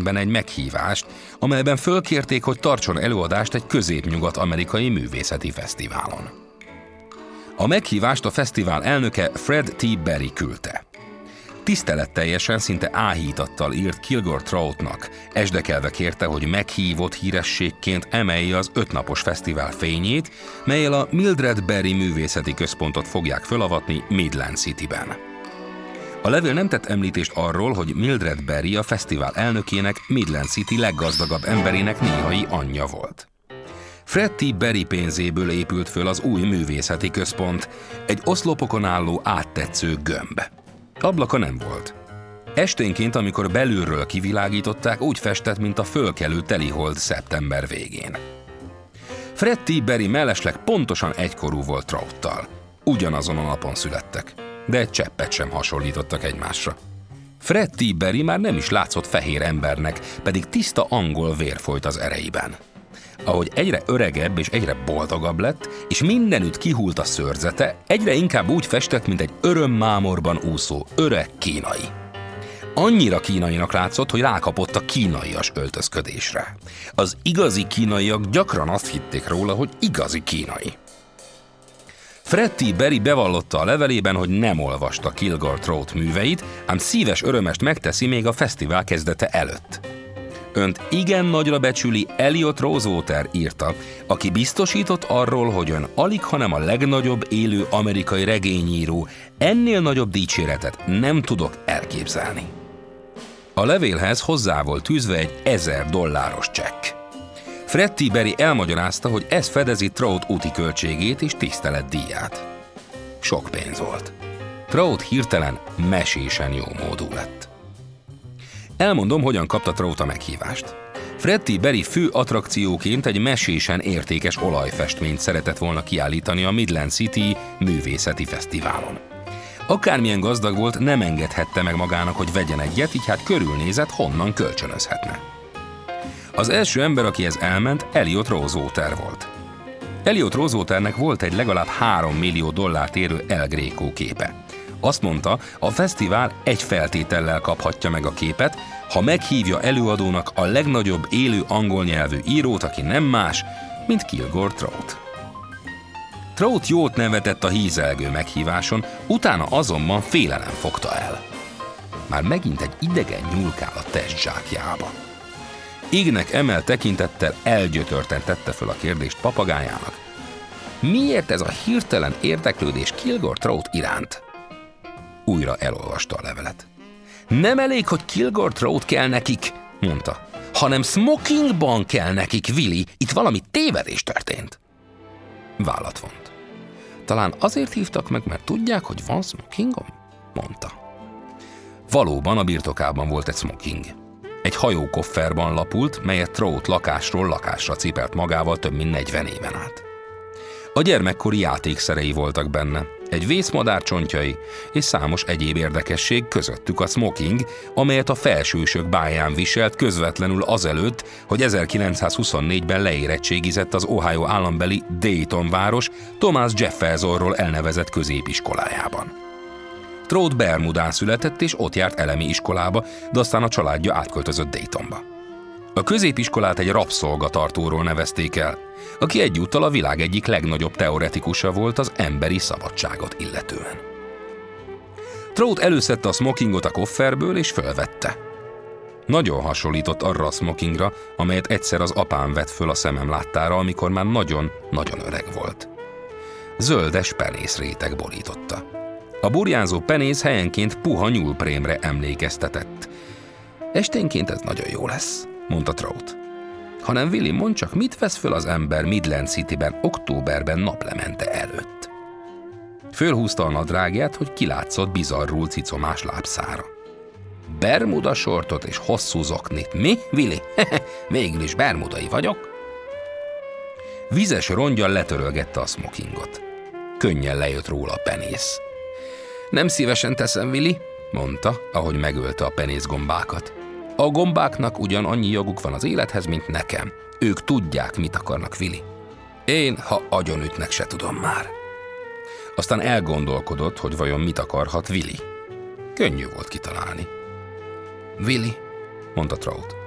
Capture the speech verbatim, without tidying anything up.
Washingtonben egy meghívást, amelyben fölkérték, hogy tartson előadást egy középnyugat-amerikai művészeti fesztiválon. A meghívást a fesztivál elnöke Fred T. Berry küldte. Tiszteletteljesen, szinte áhítattal írt Kilgore Troutnak, esdekelve kérte, hogy meghívott hírességként emelje az ötnapos fesztivál fényét, mellyel a Mildred Berry Művészeti Központot fogják fölavatni Midland Cityben. A levél nem tett említést arról, hogy Mildred Berry a fesztivál elnökének, Midland City leggazdagabb emberének néhai anyja volt. Fred T. Berry pénzéből épült föl az új művészeti központ, egy oszlopokon álló áttetsző gömb. Ablaka nem volt. Esténként, amikor belülről kivilágították, úgy festett, mint a fölkelő telihold szeptember végén. Fred T. Berry mellesleg pontosan egykorú volt Trouttal. Ugyanazon a napon születtek, de egy cseppet sem hasonlítottak egymásra. Fred T. Berry már nem is látszott fehér embernek, pedig tiszta angol vér folyt az ereiben. Ahogy egyre öregebb és egyre boldogabb lett, és mindenütt kihult a szőrzete, egyre inkább úgy festett, mint egy örömmámorban úszó öreg kínai. Annyira kínainak látszott, hogy rákapott a kínaias öltözködésre. Az igazi kínaiak gyakran azt hitték róla, hogy igazi kínai. Fred T. Berry bevallotta a levelében, hogy nem olvasta Kilgore Trout műveit, ám szíves örömest megteszi még a fesztivál kezdete előtt. Önt igen nagyra becsüli Elliot Rosewater, írta, aki biztosított arról, hogy ön alig, hanem a legnagyobb élő amerikai regényíró, ennél nagyobb dicséretet nem tudok elképzelni. A levélhez hozzá volt tűzve egy ezer dolláros csekk. Fred T. Berry elmagyarázta, hogy ez fedezi Trout úti költségét és tiszteletdíját. Sok pénz volt. Trout hirtelen mesésen jómódú lett. Elmondom, hogyan kapta Trout a meghívást. Fred T. Berry fő attrakcióként egy mesésen értékes olajfestményt szeretett volna kiállítani a Midland City művészeti fesztiválon. Akármilyen gazdag volt, nem engedhette meg magának, hogy vegyen egyet, így hát körülnézett, honnan kölcsönözhetne. Az első ember, akihez elment, Elliot Rosewater volt. Elliot Rosewaternek volt egy legalább három millió dollárt érő El Greco képe. Azt mondta, a fesztivál egy feltétellel kaphatja meg a képet, ha meghívja előadónak a legnagyobb élő angol nyelvű írót, aki nem más, mint Kilgore Trout. Trout jót nevetett a hízelgő meghíváson, utána azonban félelem fogta el. Már megint egy idegen nyúlkál a testzsákjába. Égnek emel tekintettel elgyötörten tette föl a kérdést papagájának. Miért ez a hirtelen érdeklődés Kilgore Trout iránt? Újra elolvasta a levelet. Nem elég, hogy Kilgore Trout kell nekik, mondta, hanem smokingban kell nekik, Willy, itt valami tévedés történt. Vállat vont. Talán azért hívtak meg, mert tudják, hogy van smokingom? Mondta. Valóban a birtokában volt egy smoking. Egy hajókofferban lapult, melyet Trout lakásról lakásra cipelt magával több mint negyven éven át. A gyermekkori játékszerei voltak benne, egy vészmadár csontjai és számos egyéb érdekesség, közöttük a smoking, amelyet a felsősök báján viselt közvetlenül azelőtt, hogy ezerkilencszázhuszonnégyben leérettségizett az Ohio állambeli Dayton város Thomas Jeffersonról elnevezett középiskolájában. Trout Bermudán született és ott járt elemi iskolába, de aztán a családja átköltözött Daytonba. A középiskolát egy rabszolgatartóról nevezték el, aki egyúttal a világ egyik legnagyobb teoretikusa volt az emberi szabadságot illetően. Trout előszedte a smokingot a kofferből és fölvette. Nagyon hasonlított arra a smokingra, amelyet egyszer az apám vett föl a szemem láttára, amikor már nagyon-nagyon öreg volt. Zöldes penész réteg borította. A burjánzó penész helyenként puha nyúlprémre emlékeztetett. Esténként ez nagyon jó lesz, mondta Trout. Hanem Willy, mondd csak, mit vesz föl az ember Midland Cityben októberben naplemente előtt? Fölhúzta a nadrágját, hogy kilátszott bizarrul cicomás lábszára. Bermuda sortot és hosszú zoknit. Mi, Willy? Végül is bermudai vagyok. Vizes rongyal letörölgette a smokingot. Könnyen lejött róla a penész. Nem szívesen teszem, Willy, mondta, ahogy megölte a penészgombákat. A gombáknak ugyan annyi joguk van az élethez, mint nekem. Ők tudják, mit akarnak, Willy. Én, ha agyonütnek, se tudom már. Aztán elgondolkodott, hogy vajon mit akarhat Willy. Könnyű volt kitalálni. Willy, mondta Trout.